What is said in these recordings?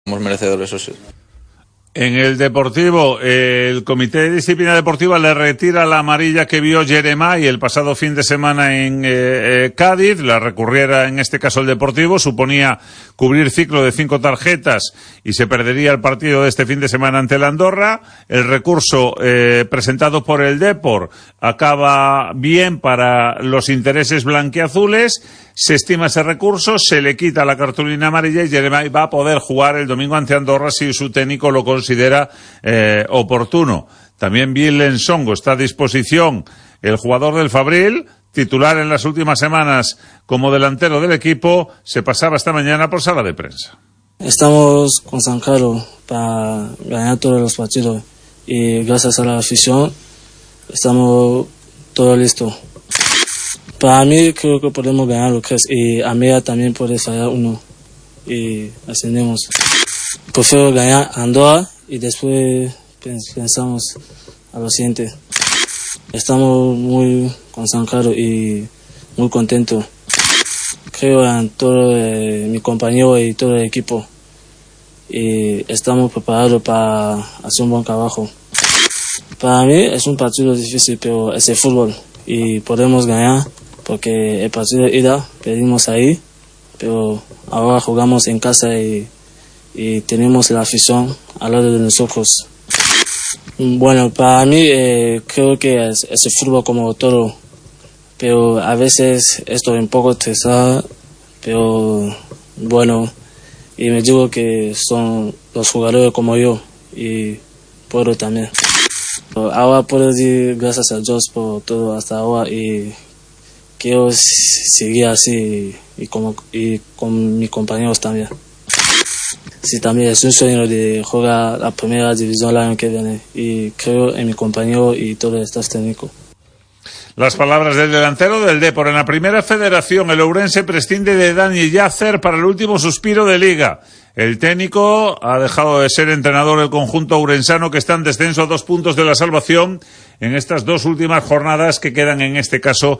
Somos merecedores, eso sí. En el Deportivo, el Comité de Disciplina Deportiva le retira la amarilla que vio Jeremai el pasado fin de semana en Cádiz. La recurriera en este caso el Deportivo. Suponía cubrir ciclo de 5 tarjetas y se perdería el partido de este fin de semana ante el Andorra. El recurso presentado por el Depor acaba bien para los intereses blanquiazules. Se estima ese recurso, se le quita la cartulina amarilla y Jeremai va a poder jugar el domingo ante Andorra si su técnico lo considera oportuno. También Bill Songo está a disposición, el jugador del Fabril, titular en las últimas semanas como delantero del equipo, se pasaba esta mañana por sala de prensa. Estamos concentrados para ganar todos los partidos y gracias a la afición estamos todos listos. Para mí creo que podemos ganar lo que es, y a Mira también puede fallar uno y ascendemos. Prefiero ganar Andorra y después pensamos a lo siguiente. Estamos muy concentrados y muy contentos. Creo en todo mi compañero y todo el equipo y estamos preparados para hacer un buen trabajo. Para mí es un partido difícil, pero es el fútbol y podemos ganar. Porque el partido de ida perdimos ahí, pero ahora jugamos en casa y tenemos la afición al lado de nosotros. Bueno, para mí creo que es el fútbol como todo, pero a veces estoy un poco estresado, pero bueno, y me digo que son los jugadores como yo y puedo también. Ahora puedo decir gracias a Dios por todo hasta ahora y quiero seguir así y con mis compañeros también. Sí, también es un sueño de jugar la primera división el año que viene y creo en mi compañero y todo el staff técnico. Las palabras del delantero del Depor. En la primera federación, el Ourense prescinde de Dani Yacer para el último suspiro de Liga. El técnico ha dejado de ser entrenador del conjunto ourensano, que está en descenso a 2 puntos de la salvación en estas 2 últimas jornadas que quedan en este caso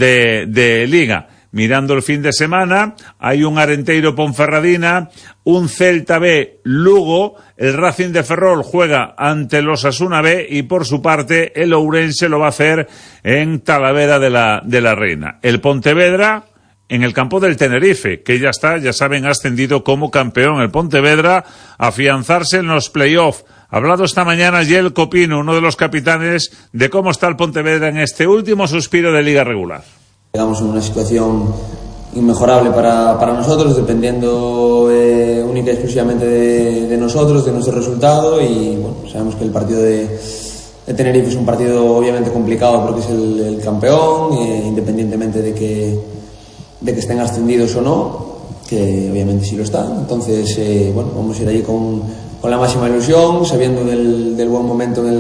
de Liga. Mirando el fin de semana, hay un Arenteiro Ponferradina, un Celta B Lugo, el Racing de Ferrol juega ante los Osasuna B y por su parte el Ourense lo va a hacer en Talavera de la Reina. El Pontevedra en el campo del Tenerife, que ya está, ya saben, ascendido como campeón. El Pontevedra afianzarse en los playoffs. Ha hablado esta mañana Yel Copino, uno de los capitanes, de cómo está el Pontevedra en este último suspiro de liga regular. Llegamos en una situación inmejorable para nosotros, dependiendo única y exclusivamente de nosotros, de nuestro resultado, y bueno, sabemos que el partido de Tenerife es un partido obviamente complicado porque es el campeón, independientemente de que estén ascendidos o no, que obviamente sí lo están. Entonces bueno, vamos a ir allí con la máxima ilusión, sabiendo del buen momento en el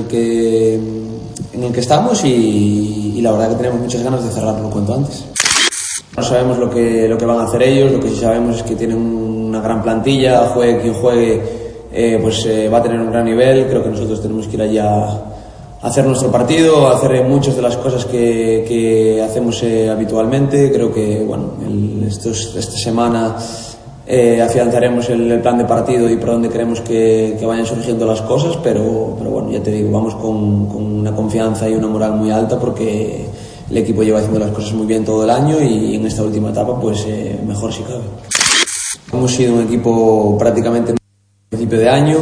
que estamos y la verdad que tenemos muchas ganas de cerrarlo cuanto antes. No sabemos lo que van a hacer ellos, lo que sí sabemos es que tienen una gran plantilla, juegue quien juegue, va a tener un gran nivel. Creo que nosotros tenemos que ir allá a hacer nuestro partido, a hacer muchas de las cosas que hacemos habitualmente. Creo que bueno, esta semana afianzaremos el plan de partido y por dónde queremos que vayan surgiendo las cosas, pero bueno, ya te digo, vamos con una confianza y una moral muy alta porque el equipo lleva haciendo las cosas muy bien todo el año y en esta última etapa pues mejor si cabe. Hemos sido un equipo prácticamente en principio de año,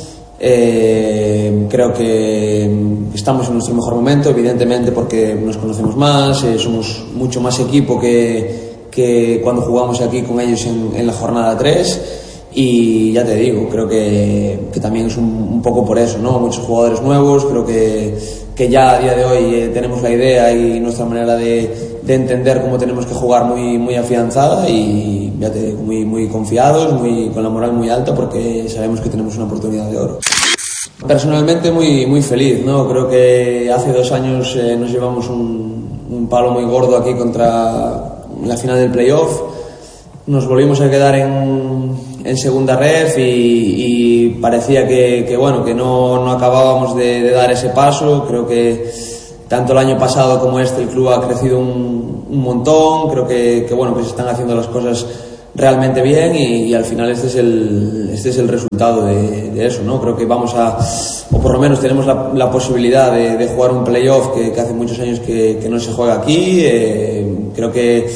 creo que estamos en nuestro mejor momento, evidentemente porque nos conocemos más, somos mucho más equipo que cuando jugamos aquí con ellos en la jornada 3 y ya te digo, creo que también es un poco por eso, ¿no? Muchos jugadores nuevos, creo que ya a día de hoy tenemos la idea y nuestra manera de entender cómo tenemos que jugar muy, muy afianzada y ya te digo, muy, muy confiados, con la moral muy alta porque sabemos que tenemos una oportunidad de oro. Personalmente muy, muy feliz, ¿no? Creo que hace 2 años nos llevamos un palo muy gordo aquí contra la final del playoff, nos volvimos a quedar en segunda ref y parecía que bueno, que no acabábamos de dar ese paso. Creo que tanto el año pasado como el club ha crecido un montón. Creo que bueno, que se están haciendo las cosas realmente bien y al final este es el resultado de eso, ¿no? Creo que vamos o por lo menos tenemos la posibilidad de jugar un playoff que hace muchos años que no se juega aquí. Creo que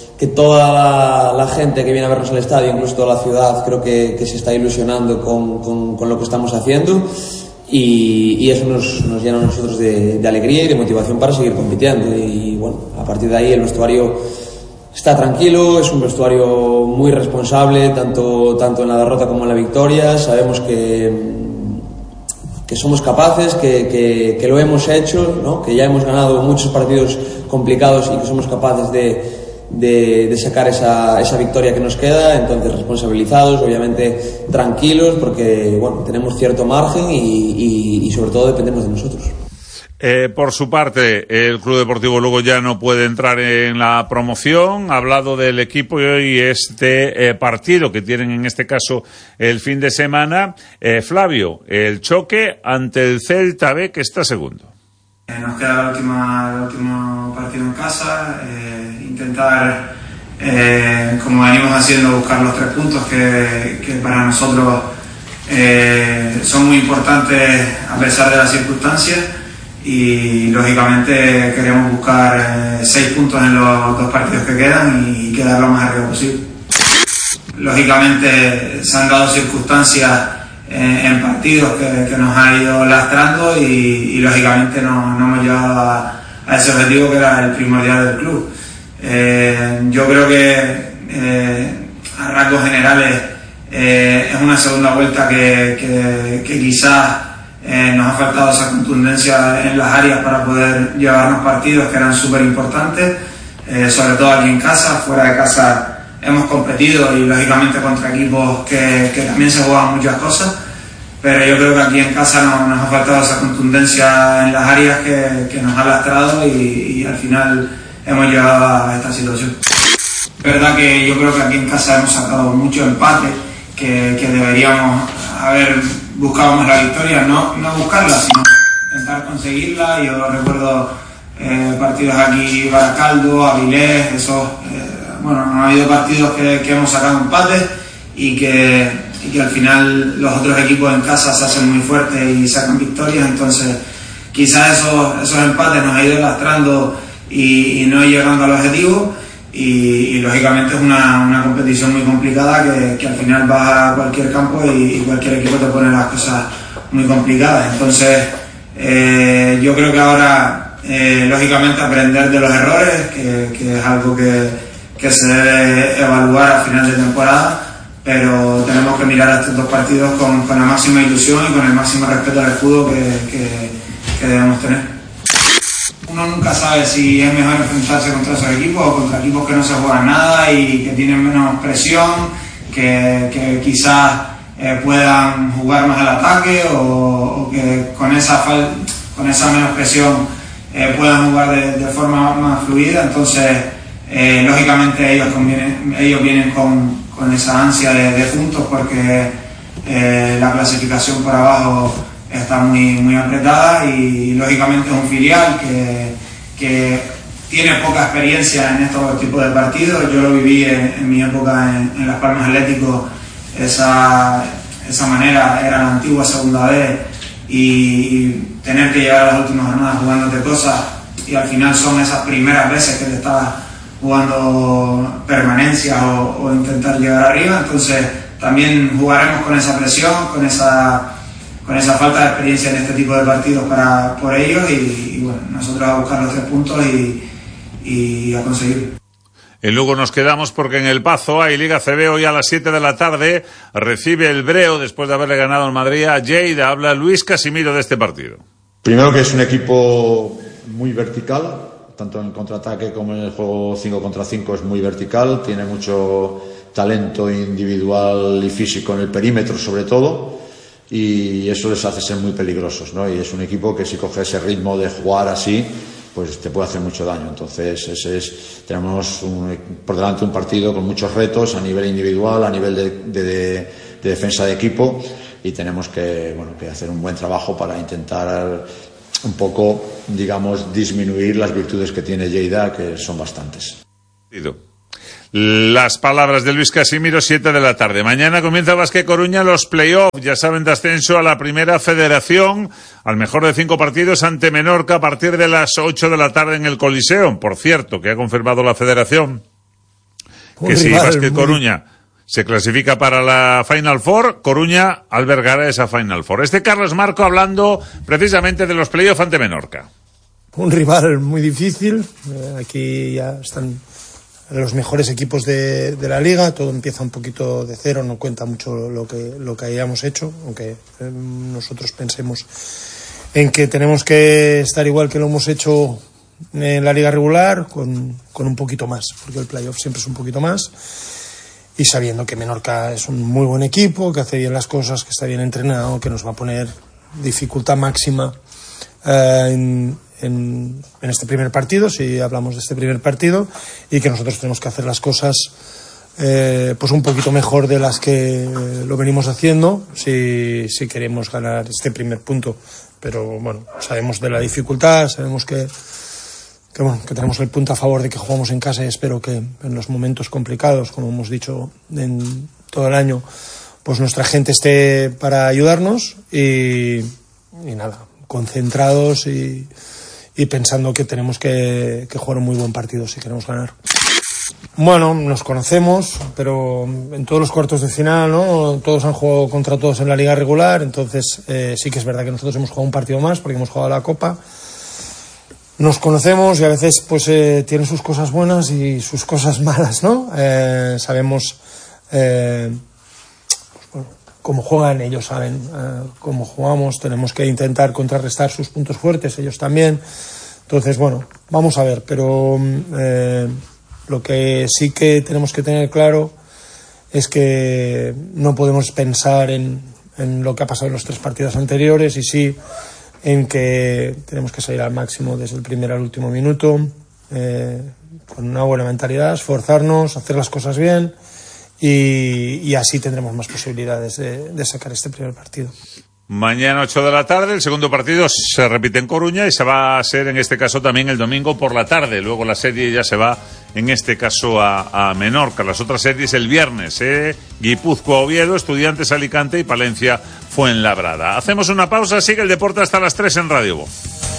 toda la gente que viene a vernos al estadio, incluso toda la ciudad, creo que se está ilusionando con lo que estamos haciendo y eso nos llena a nosotros de alegría y de motivación para seguir compitiendo. Y bueno, a partir de ahí el vestuario está tranquilo, es un vestuario muy responsable, tanto en la derrota como en la victoria. Sabemos que somos capaces, que lo hemos hecho, ¿no? Que ya hemos ganado muchos partidos complicados y que somos capaces de sacar esa victoria que nos queda. Entonces, responsabilizados, obviamente tranquilos, porque bueno, tenemos cierto margen y sobre todo dependemos de nosotros. Por su parte, el Club Deportivo Lugo ya no puede entrar en la promoción. Ha hablado del equipo y este partido que tienen en este caso el fin de semana. Flavio, el choque ante el Celta B, que está segundo. Nos queda el último partido en casa, intentar, como venimos haciendo, buscar los 3 puntos que para nosotros son muy importantes a pesar de las circunstancias. Y lógicamente queremos buscar 6 puntos en los 2 partidos que quedan y quedar lo más arriba posible. Lógicamente se han dado circunstancias en partidos que nos ha ido lastrando y lógicamente no hemos llegado a ese objetivo que era el primordial del club. Yo creo que a rasgos generales es una segunda vuelta que quizás nos ha faltado esa contundencia en las áreas para poder llevarnos partidos que eran súper importantes, sobre todo aquí en casa. Fuera de casa hemos competido y lógicamente contra equipos que también se juegan muchas cosas, pero yo creo que aquí en casa nos ha faltado esa contundencia en las áreas que nos ha lastrado y al final hemos llegado a esta situación. Es verdad que yo creo que aquí en casa hemos sacado mucho empate, que deberíamos haber buscado más la victoria, no buscarla, sino intentar conseguirla. Yo recuerdo partidos aquí, Baracaldo, Avilés, bueno, ha habido partidos que hemos sacado empates y que al final los otros equipos en casa se hacen muy fuertes y sacan victorias. Entonces quizás esos empates nos ha ido lastrando y no llegando al objetivo. Y lógicamente es una competición muy complicada que al final vas a cualquier campo y cualquier equipo te pone las cosas muy complicadas. Entonces yo creo que ahora lógicamente aprender de los errores, que es algo que se debe evaluar a final de temporada, pero tenemos que mirar a estos 2 partidos con la máxima ilusión y con el máximo respeto al escudo que debemos tener. Uno nunca sabe si es mejor enfrentarse contra esos equipos o contra equipos que no se juegan nada y que tienen menos presión, que quizás puedan jugar más al ataque o que con esa menos presión puedan jugar de forma más fluida. Entonces, lógicamente ellos vienen con esa ansia de puntos porque la clasificación por abajo está muy apretada y lógicamente es un filial que tiene poca experiencia en estos tipos de partidos. Yo lo viví en mi época en Las Palmas Atlético, esa manera era la antigua segunda vez y tener que llegar a las últimas jornadas jugándote cosas y al final son esas primeras veces que te estás jugando permanencia o intentar llegar arriba. Entonces también jugaremos con esa presión, con esa falta de experiencia en este tipo de partidos por ellos y bueno, nosotros a buscar los 3 puntos y a conseguirlo. En Lugo nos quedamos porque en El Pazo hay Liga CB. Hoy a las 7 de la tarde recibe el Breo después de haberle ganado al Madrid a Lleida. Habla Luis Casimiro de este partido. Primero que es un equipo muy vertical, tanto en el contraataque como en el juego 5 contra 5 es muy vertical, tiene mucho talento individual y físico en el perímetro sobre todo, y eso les hace ser muy peligrosos, ¿no? Y es un equipo que si coge ese ritmo de jugar así, pues te puede hacer mucho daño. Entonces tenemos por delante un partido con muchos retos a nivel individual, a nivel de defensa de equipo, y tenemos que hacer un buen trabajo para intentar un poco, digamos, disminuir las virtudes que tiene Lleida, que son bastantes. Las palabras de Luis Casimiro, 7 de la tarde. Mañana comienza Básquet Coruña los play-offs, ya saben, de ascenso a la primera federación, al mejor de 5 partidos ante Menorca a partir de las 8 de la tarde en el Coliseo. Por cierto, que ha confirmado la federación que si Básquet Coruña se clasifica para la Final Four, Coruña albergará esa Final Four. Carlos Marco hablando precisamente de los play-offs ante Menorca. Un rival muy difícil, aquí ya están los mejores equipos de la liga, todo empieza un poquito de cero, no cuenta mucho lo que hayamos hecho, aunque nosotros pensemos en que tenemos que estar igual que lo hemos hecho en la liga regular, con un poquito más, porque el playoff siempre es un poquito más, y sabiendo que Menorca es un muy buen equipo, que hace bien las cosas, que está bien entrenado, que nos va a poner dificultad máxima en este primer partido, si hablamos de este primer partido, y que nosotros tenemos que hacer las cosas pues un poquito mejor de las que lo venimos haciendo si queremos ganar este primer punto. Pero bueno, sabemos de la dificultad, sabemos que tenemos el punto a favor de que jugamos en casa, y espero que en los momentos complicados, como hemos dicho en todo el año, pues nuestra gente esté para ayudarnos y nada, concentrados y pensando que tenemos que jugar un muy buen partido si queremos ganar. Bueno, nos conocemos, pero en todos los cuartos de final, ¿no? Todos han jugado contra todos en la liga regular, entonces sí que es verdad que nosotros hemos jugado un partido más porque hemos jugado la Copa. Nos conocemos y a veces pues tienen sus cosas buenas y sus cosas malas, ¿no? Sabemos cómo juegan, ellos saben cómo jugamos, tenemos que intentar contrarrestar sus puntos fuertes, ellos también. Entonces, bueno, vamos a ver, pero lo que sí que tenemos que tener claro es que no podemos pensar en lo que ha pasado en los 3 partidos anteriores, y sí en que tenemos que salir al máximo desde el primer al último minuto, con una buena mentalidad, esforzarnos, hacer las cosas bien, y así tendremos más posibilidades de sacar este primer partido. Mañana 8 de la tarde, el segundo partido se repite en Coruña y se va a hacer en este caso también el domingo por la tarde. Luego la serie ya se va en este caso a Menorca. Las otras series el viernes, Guipúzcoa, Oviedo, Estudiantes, Alicante y Palencia, Fuenlabrada. Hacemos una pausa, sigue el deporte hasta las 3 en Radio Voz.